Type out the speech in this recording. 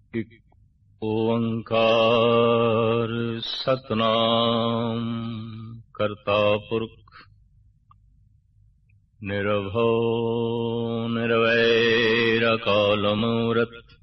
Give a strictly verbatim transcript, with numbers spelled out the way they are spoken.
ਇਕ ਓੰਕਾਰ ਸਤਿਨਾਮ ਕਰਤਾ ਪੁਰਖ ਨਿਰਭਉ ਨਿਰਵੈਰ ਅਕਾਲ ਮੂਰਤਿ